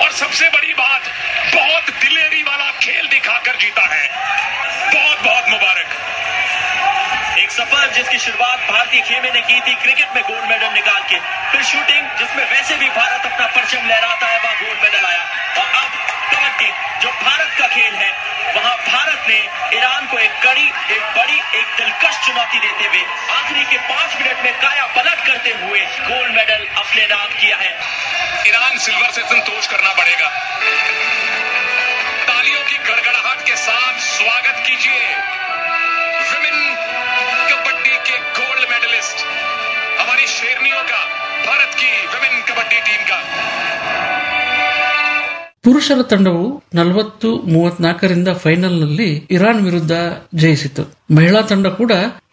और सबसे बड़ी बात, बहुत दिलेरी वाला खेल दिखाकर जीता है। बहुत बहुत मुबारक। एक सफर जिसकी शुरुआत भारतीय खेमे ने की थी क्रिकेट में गोल्ड मेडल निकाल के, फिर शूटिंग जिसमें वैसे भी भारत अपना परचम लहराता है, वहां गोल्ड मेडल आया, और अब कबड्डी जो भारत का खेल है, वहां भारत ने ईरान को एक बड़ी दिलकश चुनौती देते हुए आखिरी के 5 मिनट में काया पलट करते हुए गोल्ड मेडल अपने नाम किया है। ईरान सिल्वर से संतोष करना पड़ेगा। तालियों की गड़गड़ाहट के साथ स्वागत कीजिए विमेन कबड्डी के गोल्ड मेडलिस्ट, हमारी शेरनियों का, भारत की विमेन कबड्डी टीम का। ಪುರುಷರ ತಂಡವು 40-34 ಫೈನಲ್ನಲ್ಲಿ ಇರಾನ್ ವಿರುದ್ಧ ಜಯಿಸಿತು. ಮಹಿಳಾ ತಂಡ ಕೂಡ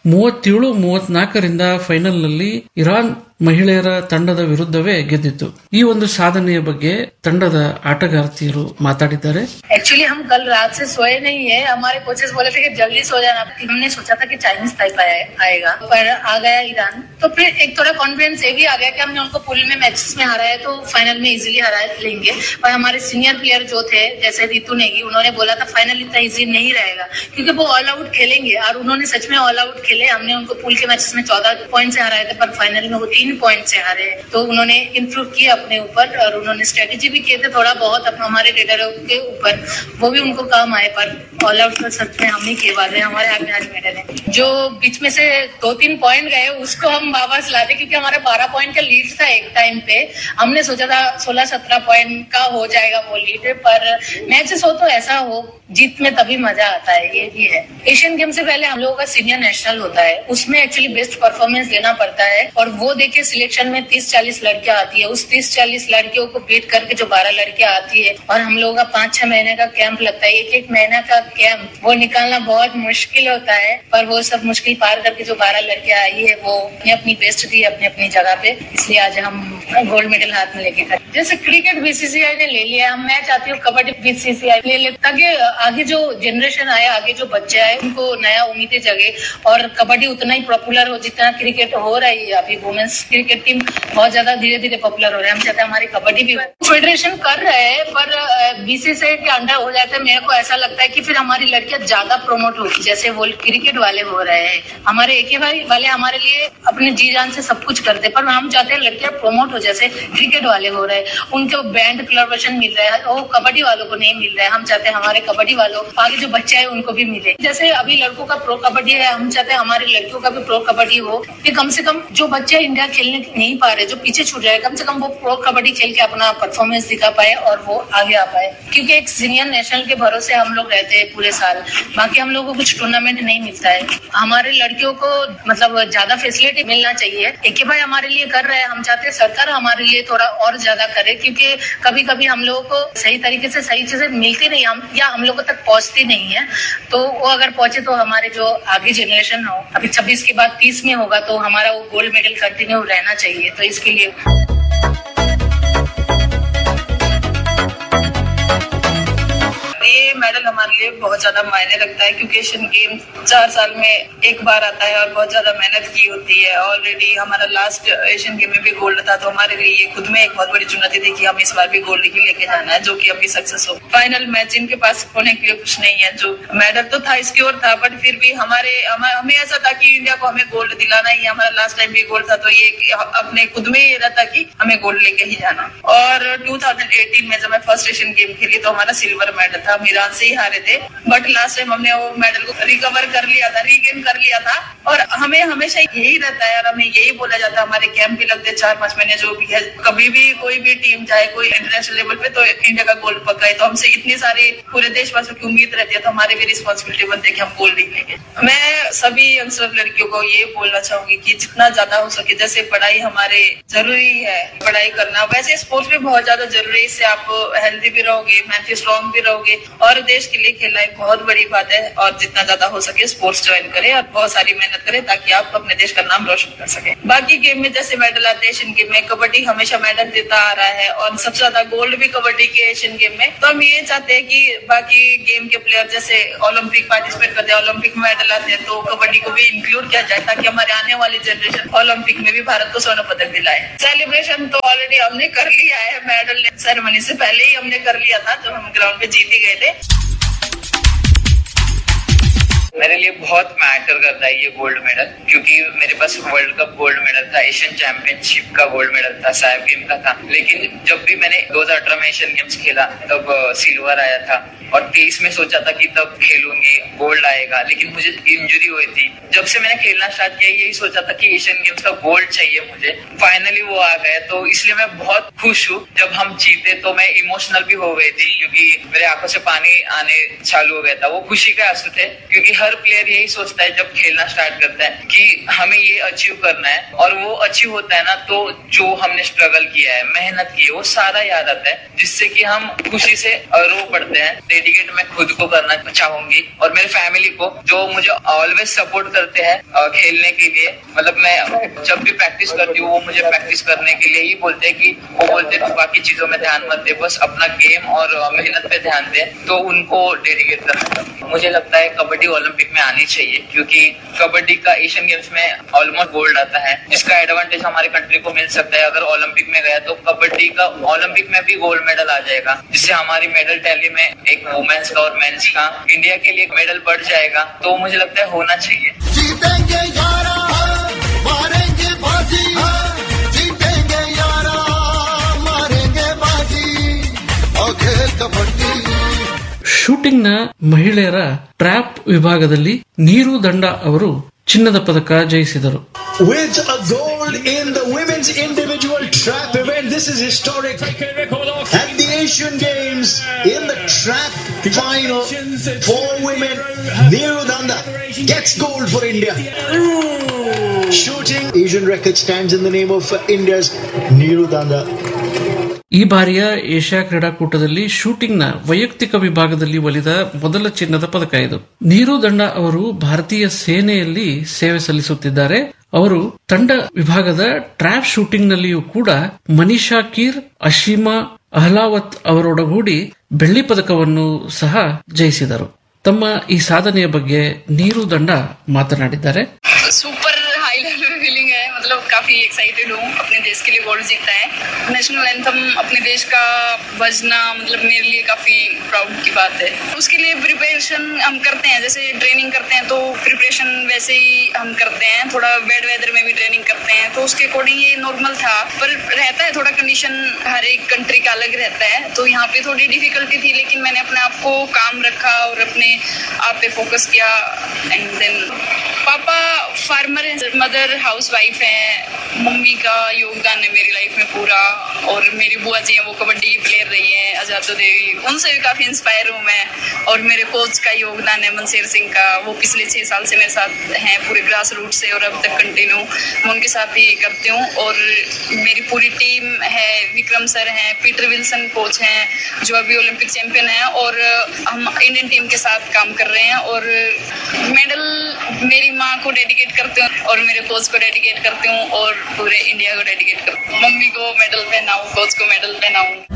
37-34 ಫೈನಲ್ನಲ್ಲಿ ಇರಾನ್ ಮಹಿಳೆಯರ ತಂಡದ ವಿರುದ್ಧವೇ ಗೆದ್ದಿತ್ತು. ಈ ಒಂದು ಸಾಧನೆಯ ಬಗ್ಗೆ ತಂಡದ ಆಟಗಾರ್ತಿಯರು ಮಾತಾಡಿದ್ದಾರೆ. एक्चुअली हम कल रात से सोए नहीं है, हमारे कोचेस बोले थे कि जल्दी सो जाना। हमने सोचा था कि चाइनीज ताइपा आएगा, पर आ गया ईरान। तो फिर एक थोड़ा कॉन्फिडेंस ये भी आ गया कि हमने उनको पूल में मैचेस में हराया तो फाइनल में इजीली हरा लेंगे। और हमारे सीनियर प्लेयर जो थे जैसे रितु नेगी, उन्होंने बोला था फाइनल इतना इजी नहीं रहेगा क्योंकि वो ऑल आउट खेलेंगे, और उन्होंने सच में ऑल आउट खेले। हमने उनको पूल के मैचेस में 14 पॉइंट से हराए थे, पर फाइनल में वो 3 पॉइंट से हारे। तो उन्होंने इम्प्रूव किया अपने ऊपर, और उन्होंने स्ट्रेटेजी भी किए थे थोड़ा बहुत हमारे लीडरों के ऊपर, वो भी उनको काम आए। पर ऑल आउट कर सकते हैं हम ही के बाद हमारे हाथ में आज मेडल है। जो बीच में से 2-3 पॉइंट गए उसको हम वापस लाते, क्योंकि हमारा 12 पॉइंट का लीड था एक टाइम पे। हमने सोचा था 16-17 पॉइंट का हो जाएगा वो लीड, पर मैचेस हो तो ऐसा हो, जीत में तभी मजा आता है, ये भी है। एशियन गेम से पहले हम लोगों का सीनियर नेशनल होता है, उसमें एक्चुअली बेस्ट परफॉर्मेंस देना पड़ता है, और वो देके सिलेक्शन में 30-40 लड़कियां आती है। उस 30-40 लड़कियों को बीट करके जो 12 लड़कियां आती है, और हम लोगों का 5-6 महीने का कैंप लगता है, एक महीना का कैंप वो निकालना बहुत मुश्किल होता है। पर वो सब मुश्किल पार करके जो 12 लड़कियां आई है वो अपनी बेस्ट दी अपनी जगह पे, इसलिए आज हम गोल्ड मेडल हाथ में लेके खड़े। जैसे क्रिकेट बीसीसीआई ने ले लिया, मैं चाहती हूँ कबड्डी बीसीसीआई ले ले, ताकि आगे जो जनरेशन आए, आगे जो बच्चे आए, उनको नया उम्मीदें जगे, और कबड्डी उतना ही पॉपुलर हो जितना क्रिकेट हो रही है। अभी वुमेन्स क्रिकेट टीम बहुत ज्यादा धीरे धीरे पॉपुलर हो रहे हैं। हम चाहते हैं हमारी कबड्डी भी फेडरेशन कर रहे हैं, पर बीसीसीआई के अंडर हो जाते हैं। मेरे को ऐसा लगता है कि फिर हमारी लड़कियां ज्यादा प्रमोट होगी, जैसे वो क्रिकेट वाले हो रहे हैं। हमारे एके वाले हमारे लिए अपने जी जान से सब कुछ करते, पर हम चाहते हैं लड़कियां प्रमोट हो जैसे क्रिकेट वाले हो रहे हैं। उनको बैंड कोलैबोरेशन मिल रहा है, वो कबड्डी वालों को नहीं मिल रहा है। हम चाहते हैं हमारे कबड्डी वालों आगे जो बच्चे हैं उनको भी मिले। जैसे अभी लड़कों का प्रो कबड्डी है, हम चाहते हैं हमारी लड़कियों का भी प्रो कबड्डी हो, कि कम से कम जो बच्चे इंडिया खेलने नहीं पा रहे, जो पीछे छूट रहे, कम से कम वो प्रो कबड्डी खेल के अपना परफॉर्मेंस दिखा पाए और वो आगे आ पाए। क्योंकि एक सीनियर नेशनल के भरोसे हम लोग रहते हैं पूरे साल, बाकी हम लोगों को कुछ टूर्नामेंट नहीं मिलता है। हमारे लड़कियों को मतलब ज्यादा फैसिलिटी मिलना चाहिए। एके भाई हमारे लिए कर रहे हैं, हम चाहते हैं सरकार हमारे लिए थोड़ा और ज्यादा करे, क्योंकि कभी कभी हम लोगों को सही तरीके से सही चीजें मिलती नहीं, या हम लोगों तक पहुंचती नहीं है। तो वो अगर पहुंचे तो हमारे जो आगे जनरेशन हो, अभी 26 के बाद 30 में होगा, तो हमारा वो गोल्ड मेडल कंटिन्यू रहना चाहिए। तो इसके लिए ये मेडल हमारे लिए बहुत ज्यादा मायने रखता है, क्योंकि एशियन गेम 4 साल में एक बार आता है और बहुत ज्यादा मेहनत की होती है। ऑलरेडी हमारा लास्ट एशियन गेम में भी गोल्ड था, तो हमारे लिए ये खुद में एक बहुत बड़ी चुनौती थी कि हम इस बार भी गोल्ड ही लेके जाना है, जो कि अभी सक्सेस हो। फाइनल मैच इनके पास होने के लिए कुछ नहीं है, जो मेडल तो था इसकी ओर था, बट फिर भी हमें ऐसा था कि इंडिया को हमें गोल्ड दिलाना ही। हमारा लास्ट टाइम भी गोल्ड था, तो ये अपने खुद में ये रहता कि हमें गोल्ड लेके ही जाना। और 2018 में जब मैं फर्स्ट एशियन गेम खेली तो हमारा सिल्वर मेडल था, हम ईरान से ही हारे थे, बट लास्ट टाइम हमने वो मेडल को रिकवर कर लिया था, रीगेन कर लिया था। और हमें हमेशा यही रहता है, और हमें यही बोला जाता है, हमारे कैंप भी लगते 4-5 महीने जो भी है, कभी भी कोई भी टीम चाहे कोई इंटरनेशनल लेवल पे, तो इंडिया का गोल्ड पक्का है। तो हमसे इतनी सारी पूरे देशवासियों की उम्मीद रहती है, तो हमारी भी रिस्पॉन्सिबिलिटी बनती है कि हम गोल्ड लेंगे। मैं सभी यंगस्टर लड़कियों को ये बोलना चाहूंगी कि जितना ज्यादा हो सके, जैसे पढ़ाई हमारे जरूरी है, पढ़ाई करना, वैसे स्पोर्ट्स भी बहुत ज्यादा जरूरी है। इससे आप हेल्दी भी रहोगे, मेंटली स्ट्रॉन्ग भी रहोगे, और देश के लिए खेलना एक बहुत बहुत बड़ी बात है और जितना ज्यादा हो सके स्पोर्ट्स ज्वाइन करें और बहुत सारी मेहनत करें ताकि आप अपने देश का नाम रोशन कर सके। बाकी गेम में जैसे मेडल आते हैं एशियन गेम में, कबड्डी हमेशा मेडल देता आ रहा है और सबसे ज्यादा गोल्ड भी कबड्डी के एशियन गेम में। तो हम ये चाहते हैं कि बाकी गेम के प्लेयर जैसे ओलंपिक पार्टिसिपेट करते हैं, ओलंपिक में मेडल आते हैं, तो कबड्डी को भी इंक्लूड किया जाए ताकि हमारे आने वाली जनरेशन ओलंपिक में भी भारत को स्वर्ण पदक दिलाए। सेलिब्रेशन तो ऑलरेडी हमने कर लिया है, मेडल सेरेमनी से पहले ही हमने कर लिया था जब हम ग्राउंड पे जीत ही गए थे। मेरे लिए बहुत मैटर करता है ये गोल्ड मेडल, क्योंकि मेरे पास वर्ल्ड कप गोल्ड मेडल था, एशियन चैंपियनशिप का गोल्ड मेडल था, साइब गेम का था। लेकिन जब भी मैंने 2018 में एशियन गेम्स खेला तब सिल्वर आया था और 23 में सोचा था कि तब खेलूंगी गोल्ड आएगा, लेकिन मुझे इंजरी हुई थी। जब से मैंने खेलना स्टार्ट किया यही सोचा था कि एशियन गेम्स का गोल्ड चाहिए मुझे, फाइनली वो आ गया। तो इसलिए मैं बहुत खुश हूँ। जब हम जीते तो मैं इमोशनल भी हो गई थी क्योंकि मेरे आंखों से पानी आने चालू हो गया था। वो खुशी के आंसू थे क्योंकि हर प्लेयर यही सोचता है जब खेलना स्टार्ट करता है कि हमें ये अचीव करना है, और वो अचीव होता है ना तो जो हमने स्ट्रगल किया है, मेहनत की है, वो सारा याद आता है, जिससे कि हम खुशी से रो पड़ते हैं। डेडिकेट मैं खुद को करना चाहूंगी और मेरे फैमिली को जो मुझे ऑलवेज सपोर्ट करते हैं खेलने के लिए। मतलब मैं जब भी प्रैक्टिस करती हूँ वो मुझे प्रैक्टिस करने के लिए ही बोलते हैं कि वो बोलते हैं बाकी चीजों में ध्यान मत दे, बस अपना गेम और मेहनत पे ध्यान दे। तो उनको डेडिकेट करना मुझे लगता है कबड्डी ओलंपिक में आनी चाहिए, क्योंकि कबड्डी का एशियन गेम्स में ऑलमोस्ट गोल्ड आता है, जिसका एडवांटेज हमारे कंट्री को मिल सकता है। अगर ओलंपिक में गया तो कबड्डी का ओलंपिक में भी गोल्ड मेडल आ जाएगा, जिससे हमारी मेडल टैली में एक वुमेन्स का और मेंस का इंडिया के लिए मेडल बढ़ जाएगा। तो मुझे लगता है होना चाहिए। जीतेंगे यारा, मारेंगे बाजी, जीतेंगे यारा, मारेंगे बाजी, और खेल कबड्डी। ಶೂಟಿಂಗ್ನ ಮಹಿಳೆಯರ ಟ್ರ್ಯಾಪ್ ವಿಭಾಗದಲ್ಲಿ ನೀರು ದಂಡ ಅವರು ಚಿನ್ನದ ಪದಕ ಜಯಿಸಿದರು. With a gold in the women's individual trap event, this is historic. At the Asian Games, in the trap final for women, Neeru Danda gets gold for India. Shooting Asian record stands in the name of India's Neeru Danda. ಈ ಬಾರಿಯ Asia ಕ್ರೀಡಾಕೂಟದಲ್ಲಿ ಶೂಟಿಂಗ್ನ ವೈಯಕ್ತಿಕ ವಿಭಾಗದಲ್ಲಿ ಒಲಿದ ಮೊದಲ ಚಿನ್ನದ ಪದಕ ಇದು. ನೀರು ದಂಡ ಅವರು ಭಾರತೀಯ ಸೇನೆಯಲ್ಲಿ ಸೇವೆ ಸಲ್ಲಿಸುತ್ತಿದ್ದಾರೆ. ಅವರು ತಂಡ ವಿಭಾಗದ ಟ್ರ್ಯಾಪ್ ಶೂಟಿಂಗ್ನಲ್ಲಿಯೂ ಕೂಡ ಮನೀಷಾ ಕೀರ್, ಅಶೀಮಾ ಅಹ್ಲಾವತ್ ಅವರೊಡಗೂಡಿ ಬೆಳ್ಳಿ ಪದಕವನ್ನು ಸಹ ಜಯಿಸಿದರು. ತಮ್ಮ ಈ ಸಾಧನೆಯ ಬಗ್ಗೆ ನೀರು ದಂಡ ಮಾತನಾಡಿದ್ದಾರೆ. सुपर हाई लेवल फीलिंग है, मतलब काफी एक्साइटेड हूँ। अपने देश के लिए गोल्ड जीतना है, नेशनल एंथम अपने देश का बजना, मतलब मेरे लिए काफी प्राउड की बात है। उसके लिए प्रिपरेशन हम करते हैं, जैसे ट्रेनिंग करते हैं तो प्रिपरेशन वैसे ही हम करते हैं, थोड़ा बैड वेदर में भी ट्रेनिंग करते हैं, तो उसके अकॉर्डिंग ये नॉर्मल था। पर रहता है थोड़ा कंडीशन हर एक कंट्री का अलग रहता है, तो यहाँ पे थोड़ी डिफिकल्टी थी, लेकिन मैंने अपने आप को काम रखा और अपने आप पे फोकस किया। एंड देन पापा फार्मर है, मदर हाउस वाइफ है, मम्मी का योगदान है मेरी लाइफ में पूरा, और मेरी बुआ जी हैं वो कबड्डी की प्लेयर रही है, आजादो देवी, उनसे भी काफी इंस्पायर हूँ मैं। और मेरे कोच का योगदान है मनसेर सिंह का, वो पिछले 6 साल से मेरे साथ हैं पूरे ग्रास रूट से और अब तक कंटिन्यू मैं उनके साथ ही करती हूँ। और मेरी पूरी टीम है, विक्रम सर हैं, पीटर विल्सन कोच हैं जो अभी ओलंपिक चैंपियन हैं, और हम इंडियन टीम के साथ काम कर रहे हैं। और मेडल मेरी माँ को डेडिकेट करती हूँ और मेरे कोच को डेडिकेट करती हूँ और पूरे इंडिया को डेडिकेट करती हूँ। मम्मी को मेडल पहनाऊँ, कोच को मेडल पहनाऊँ।